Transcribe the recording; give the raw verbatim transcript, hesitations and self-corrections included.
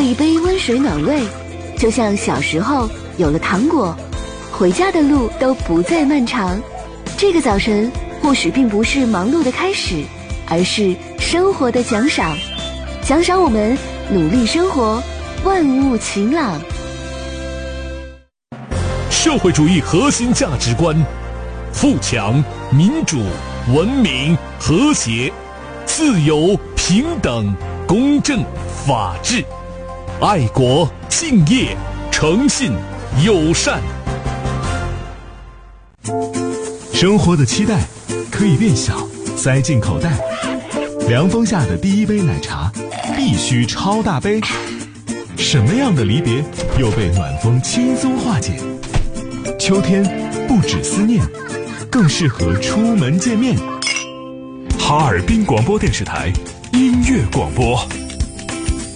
一杯温水暖胃，就像小时候有了糖果，回家的路都不再漫长。这个早晨或许并不是忙碌的开始，而是生活的奖赏，奖赏我们努力生活，万物晴朗。 社会主义核心价值观：富强、民主、文明、和谐、自由、平等、公正、法治、爱国、敬业、诚信、友善。 生活的期待可以变小，塞进口袋。凉风下的第一杯奶茶必须超大杯。什么样的离别又被暖风轻松化解？秋天不止思念，更适合出门见面。 哈尔滨广播电视台音乐广播。